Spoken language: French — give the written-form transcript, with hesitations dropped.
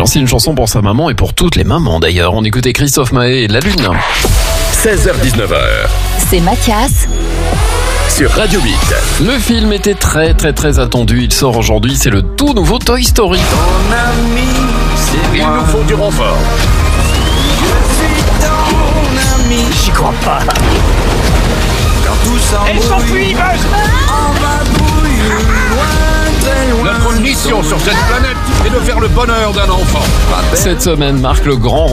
c'est une chanson pour sa maman et pour toutes les mamans d'ailleurs. On écoutait Christophe Maé et La Lune. 16h-19h. C'est Mathias Sur Radio 8. Le film était très attendu. Il sort aujourd'hui. C'est le tout nouveau Toy Story. Ton ami, c'est Il moi. nous faut du renfort. Je suis ton ami. J'y crois pas. Quand tout s'embrouille, on va brouiller loin, très loin. Notre mission sur cette planète est de faire le bonheur d'un enfant. Cette semaine marque le grand